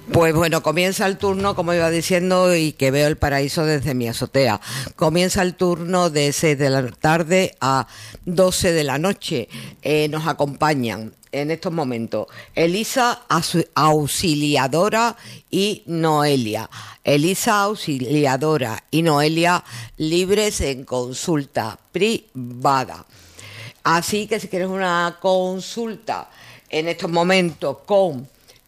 Pues bueno, comienza el turno, como iba diciendo, y que veo el paraíso desde mi azotea. Comienza el turno de 6 de la tarde a 12 de la noche. Nos acompañan en estos momentos Elisa, Auxiliadora y Noelia. Elisa, Auxiliadora y Noelia, libres en consulta privada. Así que si quieres una consulta en estos momentos con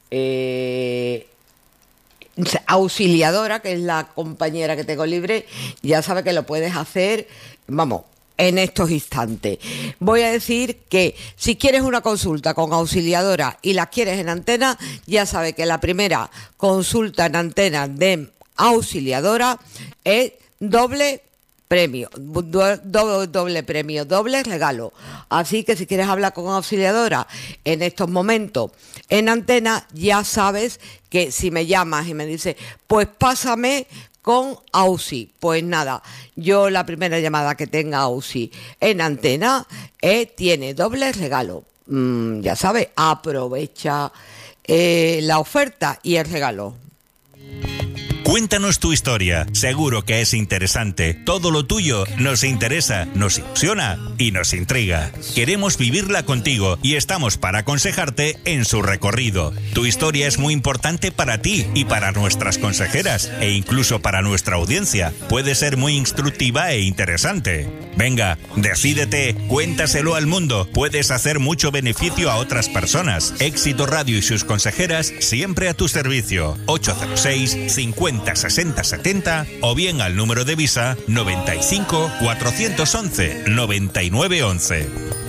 Auxiliadora, que es la compañera que tengo libre, ya sabes que lo puedes hacer, vamos, en estos instantes. Voy a decir que si quieres una consulta con Auxiliadora y las quieres en antena, ya sabes que la primera consulta en antena de Auxiliadora es doble premio, doble premio, doble regalo. Así que si quieres hablar con Auxiliadora en estos momentos en antena, ya sabes que si me llamas y me dices, pues pásame con Auxi, pues nada, yo la primera llamada que tenga Auxi en antena tiene doble regalo. Ya sabes, aprovecha la oferta y el regalo. Cuéntanos tu historia, seguro que es interesante. Todo lo tuyo nos interesa, nos ilusiona y nos intriga. Queremos vivirla contigo y estamos para aconsejarte en su recorrido. Tu historia es muy importante para ti y para nuestras consejeras e incluso para nuestra audiencia. Puede ser muy instructiva e interesante. Venga, decídete, cuéntaselo al mundo. Puedes hacer mucho beneficio a otras personas. Éxito Radio y sus consejeras siempre a tu servicio. 806 50 60 70 o bien al número de Visa 95 411 99 11.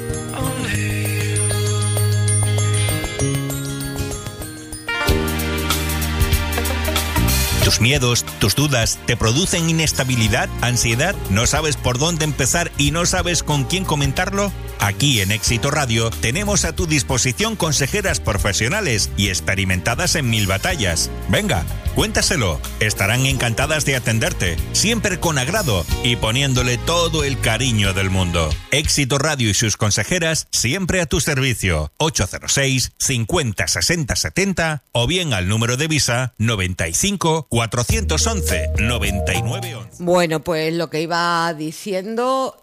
¿Tus miedos, tus dudas te producen inestabilidad, ansiedad? ¿No sabes por dónde empezar y no sabes con quién comentarlo? Aquí en Éxito Radio tenemos a tu disposición consejeras profesionales y experimentadas en 1000 batallas. Venga, cuéntaselo. Estarán encantadas de atenderte, siempre con agrado y poniéndole todo el cariño del mundo. Éxito Radio y sus consejeras siempre a tu servicio. 806 50 60 70 o bien al número de Visa 95 411 99 11. Bueno, pues lo que iba diciendo,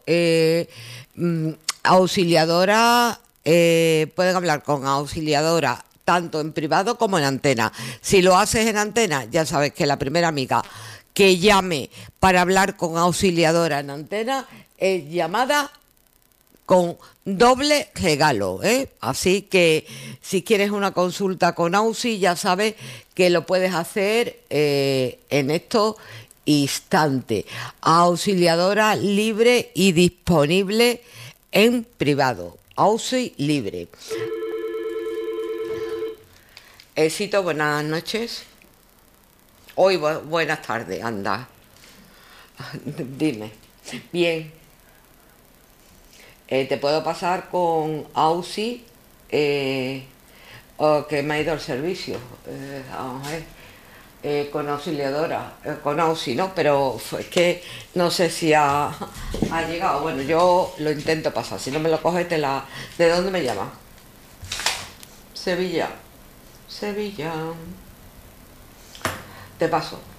Auxiliadora, pueden hablar con Auxiliadora tanto en privado como en antena. Si lo haces en antena, ya sabes que la primera amiga que llame para hablar con Auxiliadora en antena es llamada con doble regalo, Así que si quieres una consulta con Auxi, ya sabes que lo puedes hacer en estos instantes. Auxiliadora libre y disponible en privado. Auxi libre. Éxito, buenas noches. Hoy buenas tardes, anda. Dime. Bien. Te puedo pasar con Auxi, que me ha ido el servicio. Vamos a ver. Con Auxiliadora, con Auxi, ¿no? Pero es que no sé si ha llegado. Bueno, yo lo intento pasar. Si no me lo coges, ¿De dónde me llamas? Sevilla. Te paso.